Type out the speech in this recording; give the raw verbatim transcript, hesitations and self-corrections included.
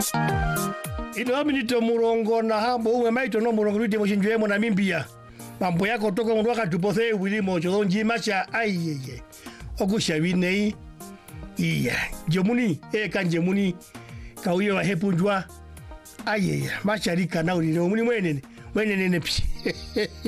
Ino minito murongo na hambo uwe maito no murongo lute moshinjwemo na mimbia. Mambo yako toka mundu wakatupothe wilimo chodonji macha ayeye. Okusha winei. Iya, jomuni e kanje muni kauye wa hepunjwa ayeye macha rika na ulile muni mwenene mwenene pi.